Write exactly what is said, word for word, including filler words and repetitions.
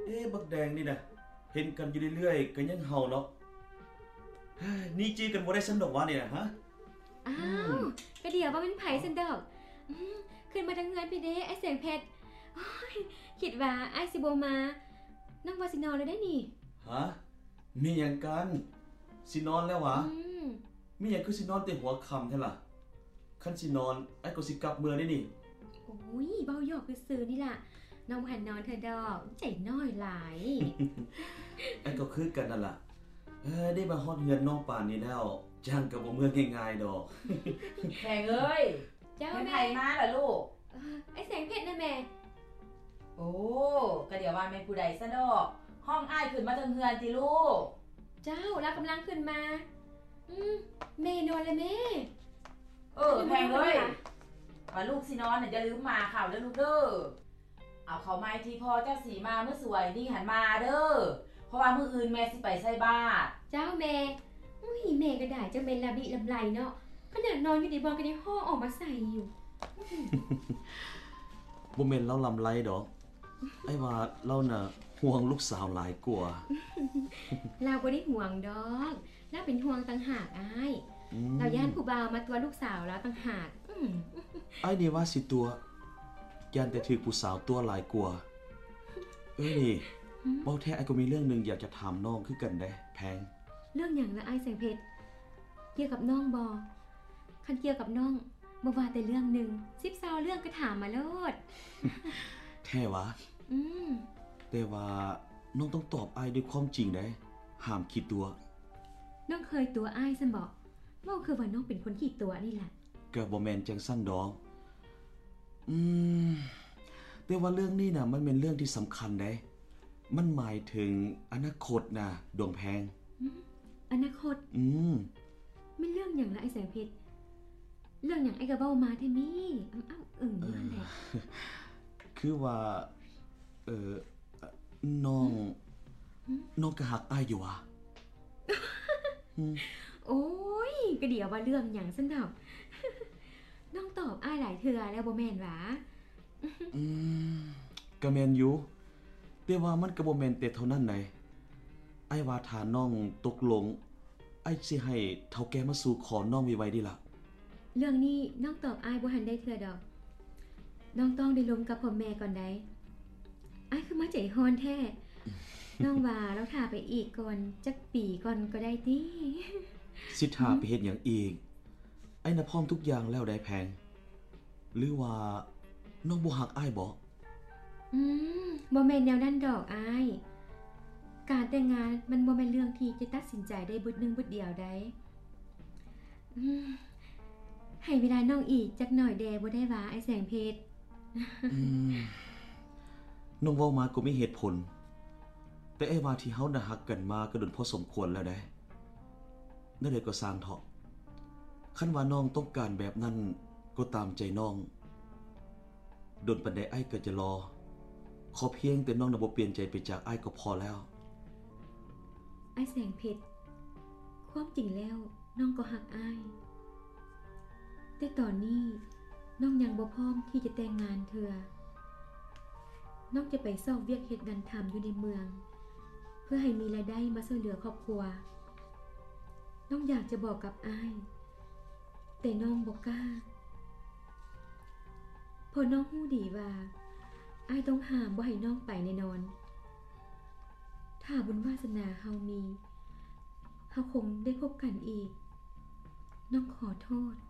เอ๊ะบักแดงนี่นะเห็นกันอยู่เรื่อยๆก็ยังเห่าเนาะนี่จีกันบ่ได้สันดอกวะเนี่ยฮะอ้าวก็เดี๋ยวว่าเป็นไผ่สันดอกขึ้นมาทางเงินพี่เด้ไอ้แสงเพชรคิดว่าไอ้สิโบมานั่งวาสินอนเลยได้นี่ฮะมีอย่างกันสินอนแล้ววะมีอย่างคือสินอนแต่หัวค่ำแท้ล่ะคันสินอนไอ้ก็สิกลับเมืองได้นี่โอ้ยเบาหยอกคือซื้อนี่ล่ะน้องหันนอนเธอดอกใจน้อยหลายไอ้ก็คือกันนั่นล่ะเออได้มาฮอดเงินน้องป่านนี้แล้วจ้างกับบ่เมืองง่ายๆดอกแม่เอ้ยเจ้าแม่มาเหรอลูกไอ้แสงเพชรนะแม่โอ้ก็เดี๋ยวว่าแม่ผู้ใดซะดอกห้องอ้ายขึ้นมาถึงเฮือนติลูกเจ้าเรากำลังขึ้นมาอืมแม่นอนเลยแม่เออแพงเลยว่าลูกสินอนน่ะอย่าลืมมาข่าวเด้อลูกเด้อเอาเขาไม้ที่พ่อเจ้าสีมาเมื่อสวยนี่หันมาเด้อเพราะว่ามื้ออื่นแม่สิไปใส่บาตรเจ้าแม่อุ้ยแม่ก็ได้เจ้าเป็นลำดิลำไรเนาะขนาดนอนอยู่ในบ่อก็ได้ห่อออกมาใส่อยู่บ่แม่นเราลำไรดอกไอ้ว่าเราน่ะห่วงลูกสาวหลายกว่าเราบ่ได้ห่วงดอกน่าเป็นห่วงต่างหากอ้ายเราย่านผู้บ่าวมาตัวลูกสาวแล้วต่างหากไอ้นี่ว่าสิตัวย่านแต่ถือผู้สาวตัวหลายกว่าเอ้ยนี่เว้าแท้ไอ้ก็มีเรื่องนึงอยากจะถามน้องคือกันได้แพงเรื่องหยังละอ้ายแสงเพชรเกี่ยวกับน้องบ่คันเกี่ยวกับน้องบ่ว่าแต่เรื่องนึงสิบเก้าเรื่องก็ถามมาโลดแท้วะอืมแต่ว่าน้องต้องตอบอ้ายด้วยความจริงได้ห้ามคิดตัวน้องเคยตัวอ้ายซั่นบ่เว้าคือว่าน้องเป็นคนขี้ตัวนี่แหละก็บ่แม่นจังซั่นดอกอืมแต่ว่าเรื่องนี้น่ะมันเป็นเรื่องที่สำคัญเด้มันหมายถึงอนาคตน่ะดวงแพงอนาคตอืมไม่เรื่องหยังละไอ้แสงเพชรเรื่องหยังไอ้ก็เว้ามาแท้มี่อ้ำๆอึ้งอยู่นั่นแหละคือว่าเอ่อน้องน้องก็ฮักอ้ายอยู่อ่ะโอ้ยก็เดี๋ยวว่าเรื่องหยังซั่นดอกน้องตอบอ้ายหลายเทื่อแล้วบ่แม่นหวะอืมก็แม่นอยู่แต่ว่ามันก็บ่แม่นแต่เท่านั้นไดอ้ายว่าถ้าน้องตกลงอ้ายสิให้เฒ่าแก่มาสู่ขอน้องไวๆดิล่ะเรื่องนี้น้องตอบอ้ายบ่ทันได้เทื่อดอกน้องต้องได้ลมกับพ่อแม่ก่อนได้อ้ายคือมาใจฮ้อนแท้น้องว่าเราท่าไปอีกก่อนจักปีก่อนก็ได้ติสิท่าไปเฮ็ดหยังอีกไอ้น่ะพร้อมทุกอย่างแล้วได้แพงหรือว่าน้องบ่ฮักอ้ายบ่อืมบ่แม่นแนวนั้นดอกอ้ายการแต่งงานมันบ่แม่นเรื่องที่จะตัดสินใจได้บึดนึงบึดเดียวได้อืมให้เวลาน้องอีกจักหน่อยแดบ่ได้ว่าไอ้แสงเพชรอืมน้องเว้ามาก็มีเหตุผลแต่ไอ้ว่าที่เฮาน่ะฮักกันมาก็โดนพอสมควรแล้วได้นั่นเลยก็สร้างเถาะคันว่าน้องต้องการแบบนั้นก็ตามใจน้องโดนปานใดอ้ายก็จะรอขอเพียงแต่น้องน่ะบ่เปลี่ยนใจไปจากอ้ายก็พอแล้วไอ้แสงเพชรความจริงแล้วน้องก็ฮักอ้ายแต่ตอนนี้น้องยังบ่พร้อมที่จะแต่งงานเทื่อน้องจะไปซอกเวียกเฮ็ดงานทำอยู่ในเมืองเพื่อให้มีรายได้มาช่วยเหลือครอบครัวน้องอยากจะบอกกับอ้ายแต่น้องบ่กล้าเพราะน้องรู้ดีว่าอ้ายต้องห้ามบ่ให้น้องไปแน่นอนถ้าบุญวาสนาเฮามีเฮาคงได้พบกันอีกน้องขอโทษ